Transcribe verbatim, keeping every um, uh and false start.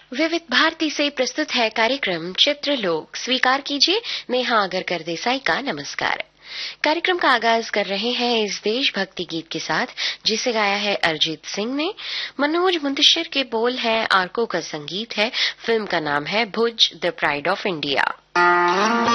विविध भारती से प्रस्तुत है कार्यक्रम चित्रलोक। स्वीकार कीजिए नेहा अगरकर देसाई का नमस्कार। कार्यक्रम का आगाज कर रहे हैं इस देशभक्ति गीत के साथ, जिसे गाया है अरिजीत सिंह ने। मनोज मुंतशिर के बोल है, आरको का संगीत है। फिल्म का नाम है भुज, द प्राइड ऑफ इंडिया।